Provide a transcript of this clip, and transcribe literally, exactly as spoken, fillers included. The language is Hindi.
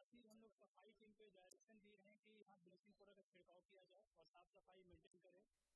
फिर हम लोग सफाई टीम पे डायरेक्शन दिए हैं कि यहाँ ब्लीचिंग पाउडर का छिड़काव किया जाए और साफ सफाई मेंटेन करें।